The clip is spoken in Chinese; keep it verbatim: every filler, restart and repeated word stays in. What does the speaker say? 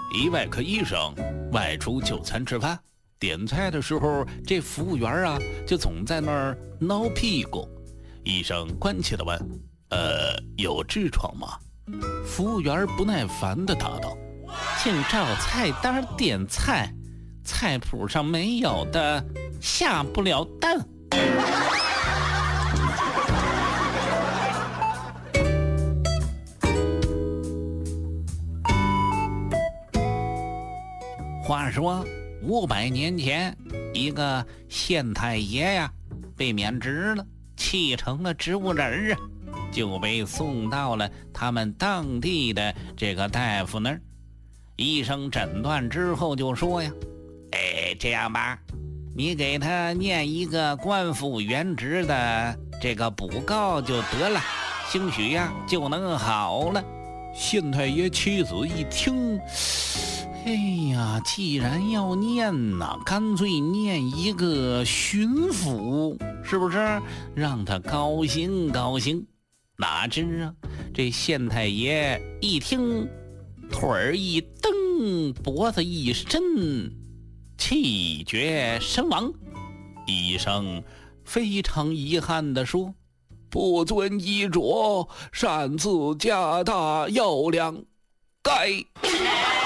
一外科医生外出就餐吃饭，点菜的时候，这服务员啊就总在那儿挠屁股。医生关切地问：“呃，有痔疮吗？”服务员不耐烦地答道：“请照菜单点菜，菜谱上没有的下不了蛋。”话说五百年前，一个县太爷呀被免职了，气成了植物人啊，就被送到了他们当地的这个大夫那儿。医生诊断之后就说呀：“哎，这样吧，你给他念一个官复原职的这个卜告就得了，兴许呀就能好了。”县太爷妻子一听，哎呀，既然要念呐，干脆念一个巡抚，是不是让他高兴高兴？哪知啊，这县太爷一听，腿儿一蹬，脖子一伸，气绝身亡。医生非常遗憾地说：“不遵医嘱，擅自加大药量，该。”